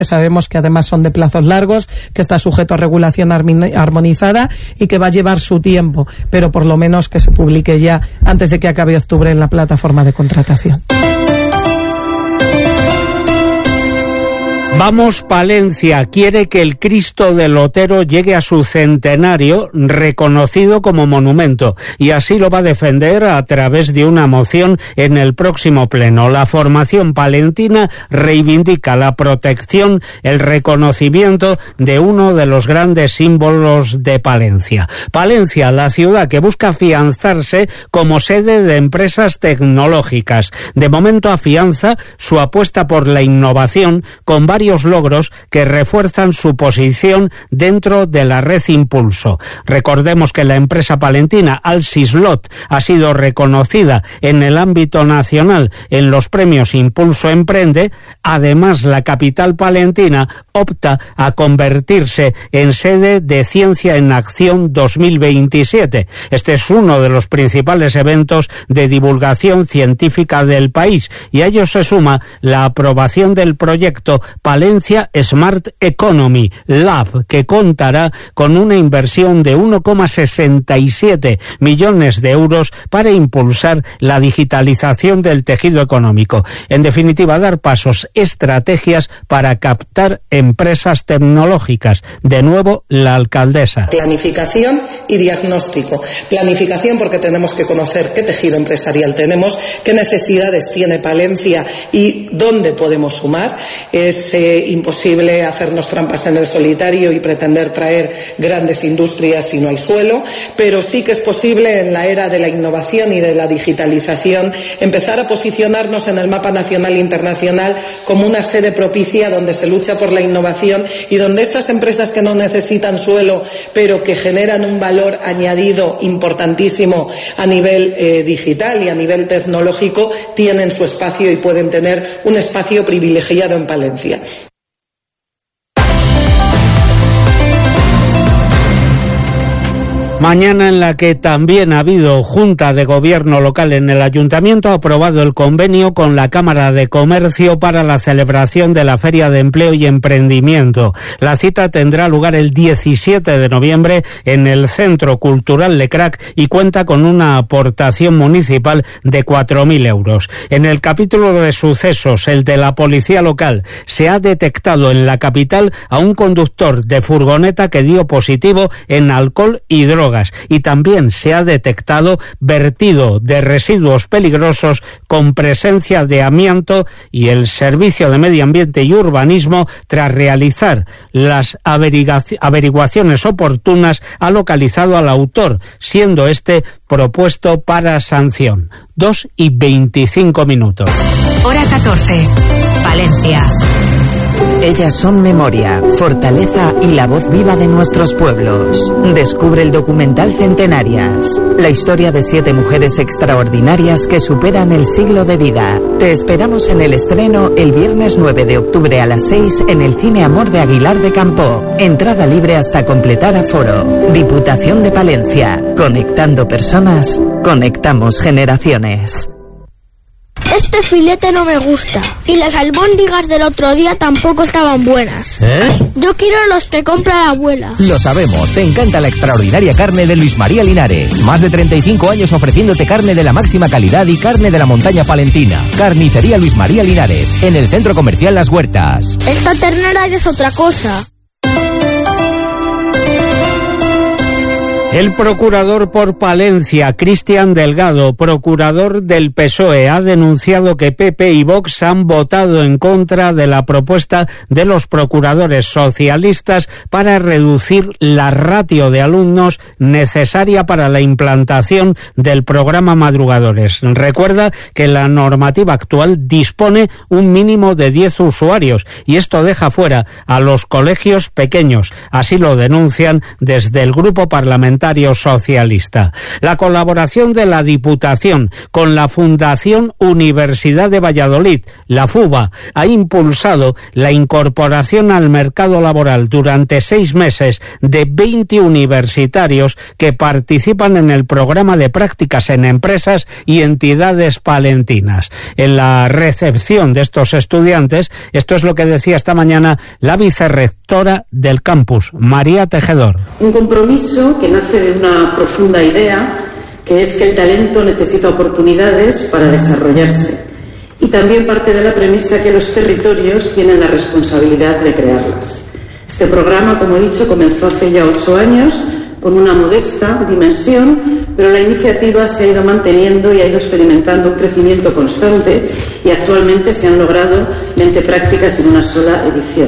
Sabemos que además son de plazos largos, que está sujeto a regulación armonizada y que va a llevar su tiempo, pero por lo menos que se publique ya antes de que acabe octubre en la plataforma de contratación. Vamos, Palencia quiere que el Cristo del Otero llegue a su centenario reconocido como monumento y así lo va a defender a través de una moción en el próximo pleno. La formación palentina reivindica la protección, el reconocimiento de uno de los grandes símbolos de Palencia. Palencia, la ciudad que busca afianzarse como sede de empresas tecnológicas. De momento afianza su apuesta por la innovación con varios logros que refuerzan su posición dentro de la red Impulso. Recordemos que la empresa palentina Alsislot ha sido reconocida en el ámbito nacional en los premios Impulso Emprende. Además, la capital palentina opta a convertirse en sede de Ciencia en Acción 2027. Este es uno de los principales eventos de divulgación científica del país y a ello se suma la aprobación del proyecto Palencia Smart Economy Lab, que contará con una inversión de 1,67 millones de euros para impulsar la digitalización del tejido económico. En definitiva, dar pasos, estrategias para captar empresas tecnológicas. De nuevo, la alcaldesa. Planificación y diagnóstico. Planificación porque tenemos que conocer qué tejido empresarial tenemos, qué necesidades tiene Palencia y dónde podemos sumar. Es imposible hacernos trampas en el solitario y pretender traer grandes industrias si no hay suelo, pero sí que es posible en la era de la innovación y de la digitalización empezar a posicionarnos en el mapa nacional e internacional como una sede propicia donde se lucha por la innovación y donde estas empresas que no necesitan suelo pero que generan un valor añadido importantísimo a nivel digital y a nivel tecnológico tienen su espacio y pueden tener un espacio privilegiado en Palencia. Mañana en la que también ha habido Junta de Gobierno local en el Ayuntamiento, ha aprobado el convenio con la Cámara de Comercio para la celebración de la Feria de Empleo y Emprendimiento. La cita tendrá lugar el 17 de noviembre en el Centro Cultural Lecrac y cuenta con una aportación municipal de 4.000 euros. En el capítulo de sucesos, el de la policía local, se ha detectado en la capital a un conductor de furgoneta que dio positivo en alcohol y drogas. Y también se ha detectado vertido de residuos peligrosos con presencia de amianto y el Servicio de Medio Ambiente y Urbanismo, tras realizar las averiguaciones oportunas, ha localizado al autor, siendo este propuesto para sanción. 2:25. Hora 14. Palencia. Ellas son memoria, fortaleza y la voz viva de nuestros pueblos. Descubre el documental Centenarias, la historia de 7 mujeres extraordinarias que superan el siglo de vida. Te esperamos en el estreno el viernes 9 de octubre a las 6 en el Cine Amor de Aguilar de Campoo. Entrada libre hasta completar aforo. Diputación de Palencia. Conectando personas, conectamos generaciones. Este filete no me gusta. Y las albóndigas del otro día tampoco estaban buenas. Yo quiero los que compra la abuela. Lo sabemos, te encanta la extraordinaria carne de Luis María Linares. Más de 35 años ofreciéndote carne de la máxima calidad y carne de la montaña palentina. Carnicería Luis María Linares, en el Centro Comercial Las Huertas. Esta ternera ya es otra cosa. El procurador por Palencia, Cristian Delgado, procurador del PSOE, ha denunciado que PP y Vox han votado en contra de la propuesta de los procuradores socialistas para reducir la ratio de alumnos necesaria para la implantación del programa Madrugadores. Recuerda que la normativa actual dispone un mínimo de 10 usuarios y esto deja fuera a los colegios pequeños. Así lo denuncian desde el grupo parlamentario parlamentario socialista. La colaboración de la Diputación con la Fundación Universidad de Valladolid, la FUVA, ha impulsado la incorporación al mercado laboral durante 6 meses de 20 universitarios que participan en el programa de prácticas en empresas y entidades palentinas. En la recepción de estos estudiantes, esto es lo que decía esta mañana la vicerrectora del campus, María Tejedor. Un compromiso que nace de una profunda idea, que es que el talento necesita oportunidades para desarrollarse, y también parte de la premisa que los territorios tienen la responsabilidad de crearlas. Este programa, como he dicho, comenzó hace ya 8 años con una modesta dimensión, pero la iniciativa se ha ido manteniendo y ha ido experimentando un crecimiento constante, y actualmente se han logrado 20 prácticas en una sola edición.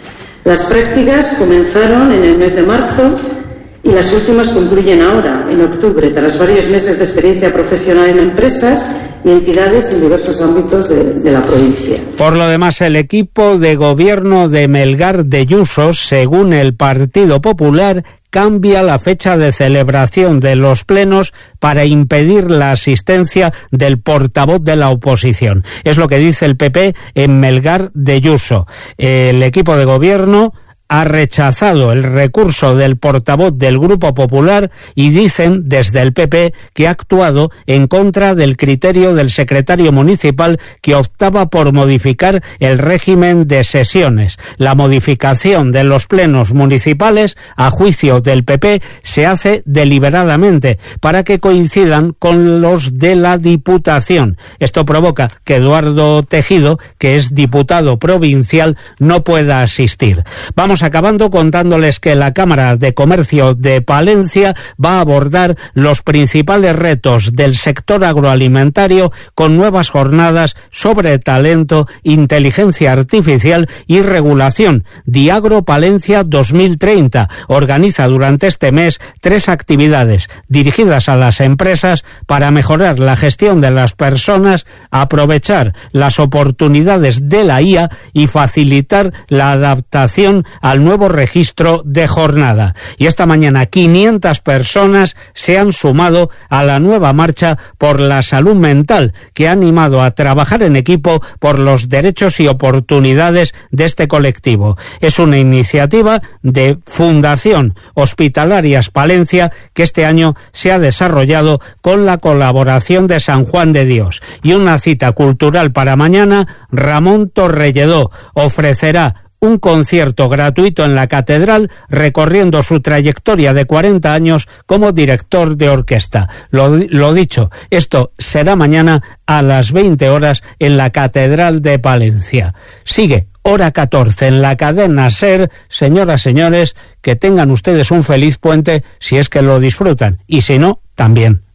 Las prácticas comenzaron en el mes de marzo y las últimas concluyen ahora, en octubre, tras varios meses de experiencia profesional en empresas y entidades en diversos ámbitos de la provincia. Por lo demás, el equipo de gobierno de Melgar de Yusos, según el Partido Popular, cambia la fecha de celebración de los plenos para impedir la asistencia del portavoz de la oposición. Es lo que dice el PP en Melgar de Yuso. El equipo de gobierno ha rechazado el recurso del portavoz del Grupo Popular y dicen desde el PP que ha actuado en contra del criterio del secretario municipal, que optaba por modificar el régimen de sesiones. La modificación de los plenos municipales, a juicio del PP, se hace deliberadamente para que coincidan con los de la Diputación. Esto provoca que Eduardo Tejido, que es diputado provincial, no pueda asistir. Vamos acabando contándoles que la Cámara de Comercio de Palencia va a abordar los principales retos del sector agroalimentario con nuevas jornadas sobre talento, inteligencia artificial y regulación. Diagro Palencia 2030 organiza durante este mes 3 actividades dirigidas a las empresas para mejorar la gestión de las personas, aprovechar las oportunidades de la IA y facilitar la adaptación al nuevo registro de jornada. Y esta mañana 500 personas se han sumado a la nueva marcha por la salud mental, que ha animado a trabajar en equipo por los derechos y oportunidades de este colectivo. Es una iniciativa de Fundación Hospitalarias Palencia que este año se ha desarrollado con la colaboración de San Juan de Dios. Y una cita cultural para mañana: Ramón Torrelledó ofrecerá un concierto gratuito en la Catedral, recorriendo su trayectoria de 40 años como director de orquesta. Lo dicho, esto será mañana a las 20 horas en la Catedral de Palencia. Sigue Hora 14 en la cadena SER. Señoras, señores, que tengan ustedes un feliz puente si es que lo disfrutan, y si no, también.